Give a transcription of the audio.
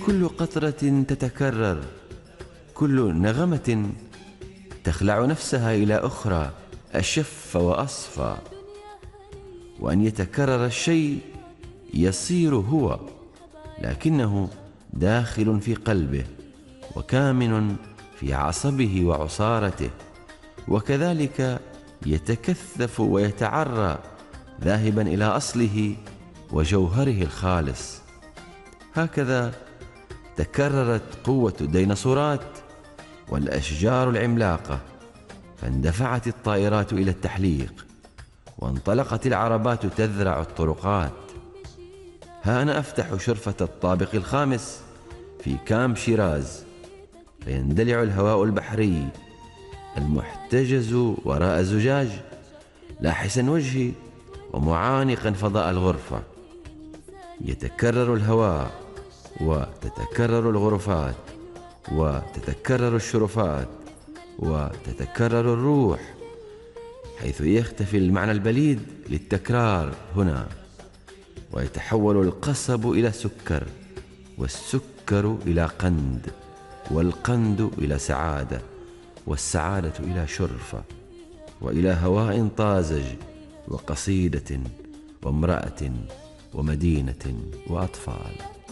كل قطرة تتكرر، كل نغمة تخلع نفسها إلى أخرى أشف وأصفى. وأن يتكرر الشيء يصير هو، لكنه داخل في قلبه وكامن في عصبه وعصارته، وكذلك يتكثف ويتعرى ذاهبا إلى أصله وجوهره الخالص. هكذا تكررت قوة الديناصورات والأشجار العملاقة، فاندفعت الطائرات إلى التحليق، وانطلقت العربات تذرع الطرقات. ها أنا أفتح شرفة الطابق الخامس في كامب شيراز، فيندلع الهواء البحري المحتجز وراء الزجاج، لاحسا وجهي ومعانقا فضاء الغرفة. يتكرر الهواء وتتكرر الغرفات وتتكرر الشرفات وتتكرر الروح، حيث يختفي المعنى البليد للتكرار هنا، ويتحول القصب إلى سكر، والسكر إلى قند، والقند إلى سعادة، والسعادة إلى شرفة، وإلى هواء طازج، وقصيدة، وامرأة، ومدينة، وأطفال.